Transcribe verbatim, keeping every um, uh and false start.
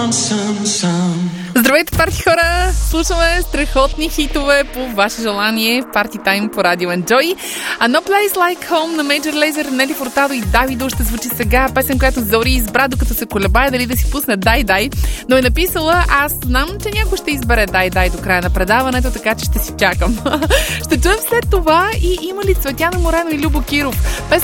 Здравейте, парти хора! Слушаме страхотни хитове по ваше желание. Парти тайм по радио Enjoy. A No Place Like Home на Major Lazer, Нели Фуртадо и Давидо ще звучи сега. Песен, която Зори избра, докато се колебае дали да си пусне Дай Дай. Но е написала: аз знам, че някой ще избере Дай Дай до края на предаването, така че ще си чакам. Ще чуем след това и Има ли Цветяна Морено и Любо Киров. Песен,